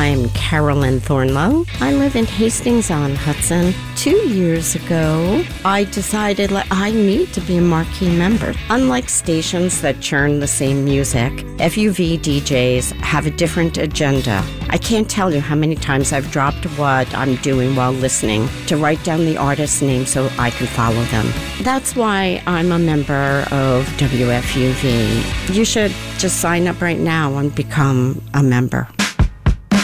I'm Carolyn Thornlow. I live in Hastings-on-Hudson. 2 years ago, I decided I need to be a marquee member. Unlike stations that churn the same music, FUV DJs have a different agenda. I can't tell you how many times I've dropped what I'm doing while listening to write down the artist's name so I can follow them. That's why I'm a member of WFUV. You should just sign up right now and become a member.